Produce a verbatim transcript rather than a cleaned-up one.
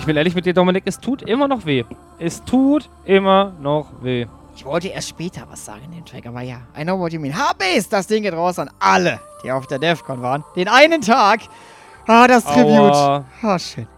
ich bin ehrlich mit dir, Dominik, es tut immer noch weh. Es tut immer noch weh. Ich wollte erst später was sagen in dem Track, aber ja. I know what you mean. H-Base, das Ding geht raus an alle, die auf der DEFCON waren. Den einen Tag. Ah, das Tribute. Aua. Ah, schön.